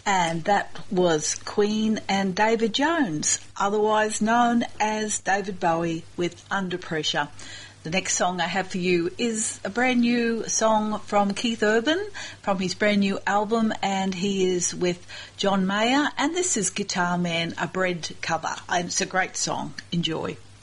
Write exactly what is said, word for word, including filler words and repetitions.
And that was Queen and David Jones, otherwise known as David Bowie with Under Pressure. The next song I have for you is a brand new song from Keith Urban from his brand new album, and he is with John Mayer, and this is Guitar Man, a Bread cover. And it's a great song. Enjoy.